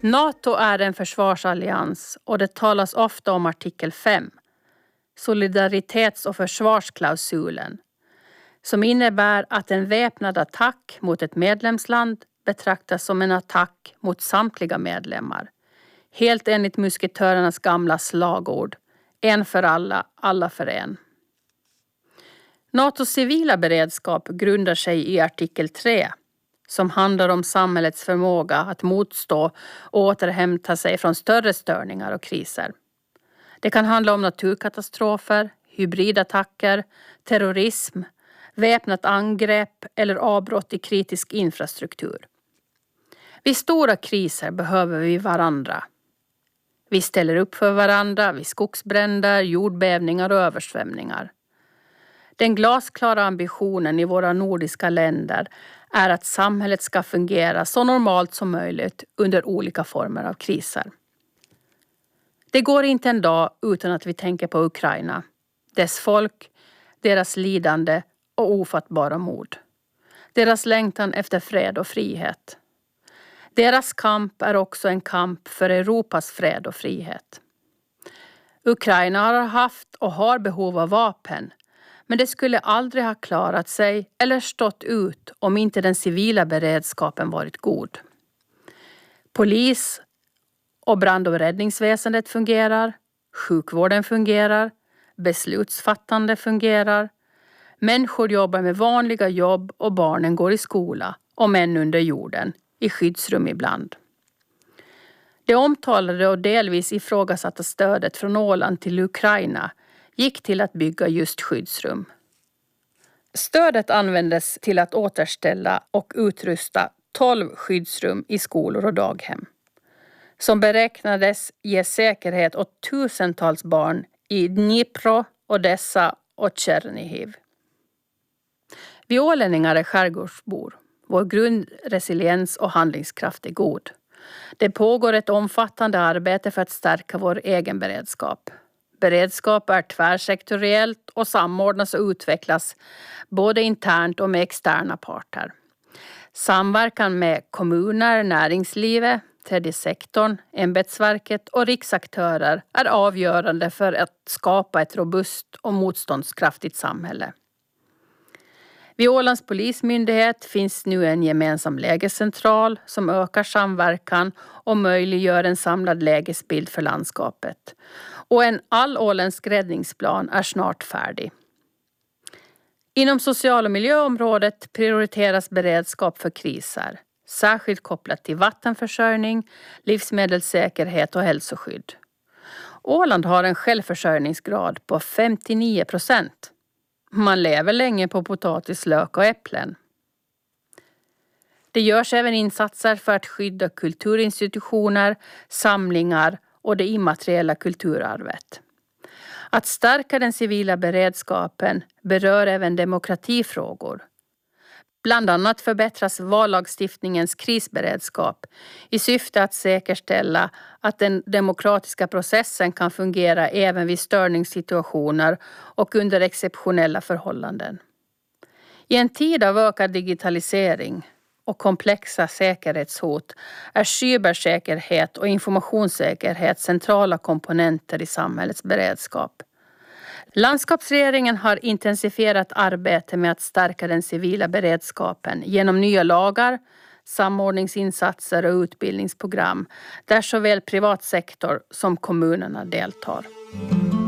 NATO är en försvarsallians och det talas ofta om artikel 5, solidaritets- och försvarsklausulen, som innebär att en väpnad attack mot ett medlemsland betraktas som en attack mot samtliga medlemmar. Helt enligt musketörernas gamla slagord, en för alla, alla för en. NATOs civila beredskap grundar sig i artikel 3, som handlar om samhällets förmåga att motstå och återhämta sig från större störningar och kriser. Det kan handla om naturkatastrofer, hybridattacker, terrorism, väpnat angrepp eller avbrott i kritisk infrastruktur. Vid stora kriser behöver vi varandra. Vi ställer upp för varandra vid skogsbränder, jordbävningar och översvämningar. Den glasklara ambitionen i våra nordiska länder är att samhället ska fungera så normalt som möjligt under olika former av kriser. Det går inte en dag utan att vi tänker på Ukraina, dess folk, deras lidande och ofattbara mod. Deras längtan efter fred och frihet. Deras kamp är också en kamp för Europas fred och frihet. Ukraina har haft och har behov av vapen, men det skulle aldrig ha klarat sig eller stått ut om inte den civila beredskapen varit god. Polis och brand- och räddningsväsendet fungerar, sjukvården fungerar, beslutsfattande fungerar, människor jobbar med vanliga jobb och barnen går i skola, om än under jorden, i skyddsrum ibland. Det omtalade och delvis ifrågasatta stödet från Åland till Ukraina gick till att bygga just skyddsrum. Stödet användes till att återställa och utrusta 12 skyddsrum i skolor och daghem, som beräknades ge säkerhet åt tusentals barn i Dnipro, Odessa och Tjernihiv. Vi ålänningar är skärgårdsbor. Vår grundresiliens och handlingskraft är god. Det pågår ett omfattande arbete för att stärka vår egen beredskap. Beredskap är tvärsektoriellt och samordnas och utvecklas både internt och med externa parter. Samverkan med kommuner, näringslivet, tredje sektorn, ämbetsverket och riksaktörer är avgörande för att skapa ett robust och motståndskraftigt samhälle. Vid Ålands polismyndighet finns nu en gemensam lägescentral som ökar samverkan och möjliggör en samlad lägesbild för landskapet. Och en allåländsk räddningsplan är snart färdig. Inom social- och miljöområdet prioriteras beredskap för kriser, särskilt kopplat till vattenförsörjning, livsmedelssäkerhet och hälsoskydd. Åland har en självförsörjningsgrad på 59%. Man lever länge på potatis, lök och äpplen. Det görs även insatser för att skydda kulturinstitutioner, samlingar och det immateriella kulturarvet. Att stärka den civila beredskapen berör även demokratifrågor. Bland annat förbättras vallagstiftningens krisberedskap i syfte att säkerställa att den demokratiska processen kan fungera även vid störningssituationer och under exceptionella förhållanden. I en tid av ökad digitalisering och komplexa säkerhetshot är cybersäkerhet och informationssäkerhet centrala komponenter i samhällets beredskap. Landskapsregeringen har intensifierat arbete med att stärka den civila beredskapen genom nya lagar, samordningsinsatser och utbildningsprogram där såväl privat sektor som kommunerna deltar.